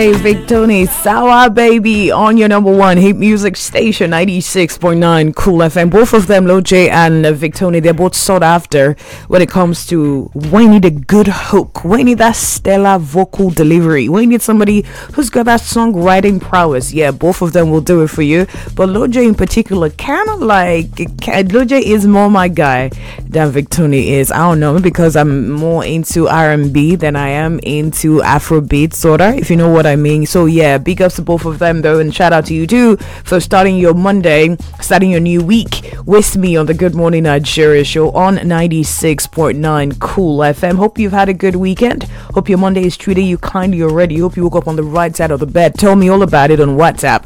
Hey, Victoni, Sour Baby on your number one hit music station, 96.9 Cool FM. Both of them, Lil J and Victoni, they're both sought after when it comes to when you need a good hook, when you need that stellar vocal delivery, when you need somebody who's got that songwriting prowess. Yeah, both of them will do it for you. But Lil J in particular, kind of like, Lil J is more my guy than Victoni is. I don't know, because I'm more into R&B than I am into Afrobeat, sorta, if you know what I mean. So yeah, big ups to both of them though, and shout out to you too for starting your Monday, starting your new week with me on the Good Morning Nigeria show on 96.9 Cool FM. Hope you've had a good weekend. Hope your Monday is treating you kindly already. Hope you woke up on the right side of the bed. Tell me all about it on WhatsApp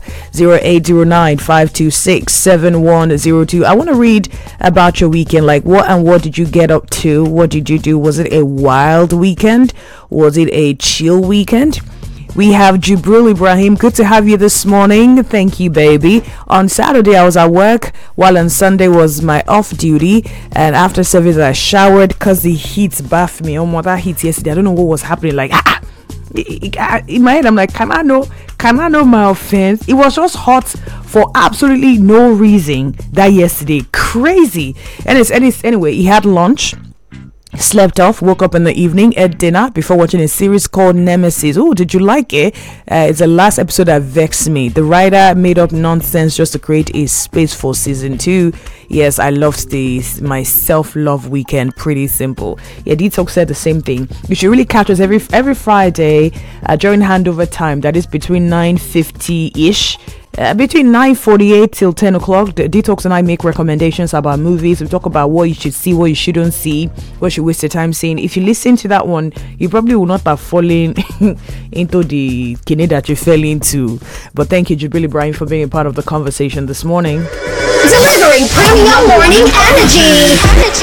0809-526-7102. I want to read about your weekend, like what did you get up to? What did you do? Was it a wild weekend? Was it a chill weekend? We have Jibril Ibrahim. Good to have you this morning. Thank you, baby. On Saturday, I was at work, while on Sunday was my off duty. And after service, I showered because the heat baffed me. Oh, my, that heat yesterday. I don't know what was happening. Like, in my head, I'm like, can I know my offense? It was just hot for absolutely no reason that yesterday. Crazy. And it's anyway, he had lunch. Slept off, woke up in the evening, ate dinner before watching a series called Nemesis. Oh, did you like it? It's the last episode that vexed me. The writer made up nonsense just to create a space for season 2. Yes, I loved my self-love weekend. Pretty simple. Yeah, Detox said the same thing. You should really catch us every Friday during handover time. That is between 9:50-ish. Between 9:48 till 10 o'clock, Detox and I make recommendations about movies. We talk about what you should see, what you shouldn't see, what you should waste your time seeing. If you listen to that one, you probably will not have fallen into the kidney that you fell into. But thank you, Jibril Ibrahim, for being a part of the conversation this morning. Delivering premium morning energy.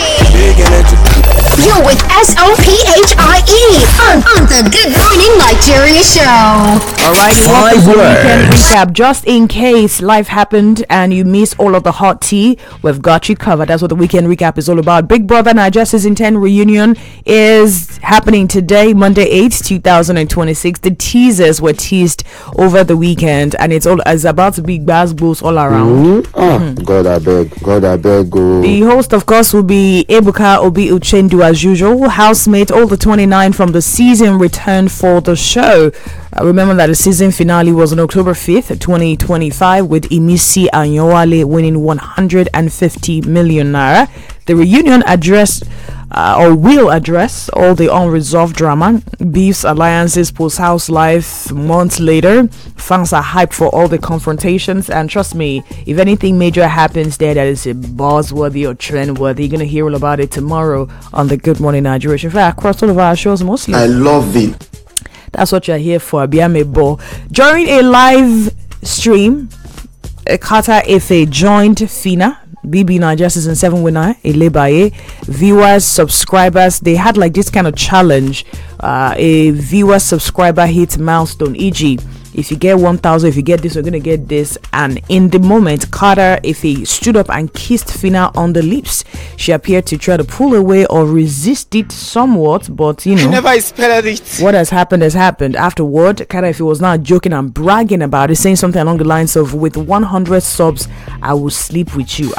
You're with SOPHIE on the Good Morning Nigeria show. Alrighty, welcome to the weekend recap. Just in case life happened and you missed all of the hot tea, we've got you covered. That's what the weekend recap is all about. Big Brother Naija Season 10 reunion is happening today, Monday 8th, 2026. The teasers were teased over the weekend, and it's about to be basketballs all around. God I beg, go. The host, of course, will be Ebuka Obi Uchendu as usual. Housemate, all the 29 from the season returned for the show. Remember that the season finale was on October 5th, 2025, with Imisi Anyowale winning 150 million naira. The reunion will address all the unresolved drama, beefs, alliances, post-house life months later. Fans are hyped for all the confrontations, and trust me, if anything major happens there that is buzzworthy or trend-worthy, you're going to hear all about it tomorrow on the Good Morning Nigeria. In fact, across all of our shows mostly. I love it. That's what you're here for, Abiamebo. During a live stream, Carter Efe joined Fina, BB Naija Season 7 winner, Elebaye. Viewers, subscribers, they had like this kind of challenge. A viewer subscriber hit milestone, e.g. if you get 1,000, if you get this, you're gonna get this. And in the moment, Carter Efe stood up and kissed Fina on the lips. She appeared to try to pull away or resist it somewhat, but you know, never expected it. What has happened has happened. Afterward, Carter Efe was now joking and bragging about it, saying something along the lines of, "With 100 subs, I will sleep with you."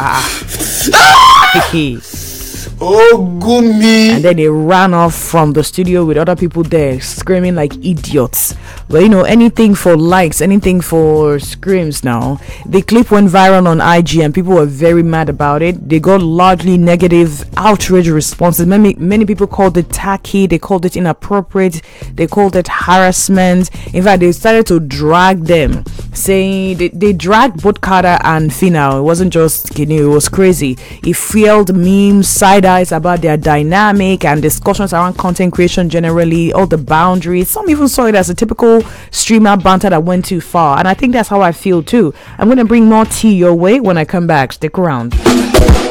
Oh, Gumi. And then they ran off from the studio with other people there screaming like idiots. But you know, anything for likes, anything for screams now. The clip went viral on IG and people were very mad about it. They got largely negative outrage responses. Many people called it tacky, they called it inappropriate, they called it harassment. In fact, they started to drag them, saying they dragged both Carter and Fina. It wasn't just Kinu, it was crazy. It fueled memes, side eyes about their dynamic and discussions around content creation generally, all the boundaries. Some even saw it as a typical streamer banter that went too far, and I think that's how I feel too. I'm going to bring more tea your way when I come back. Stick around.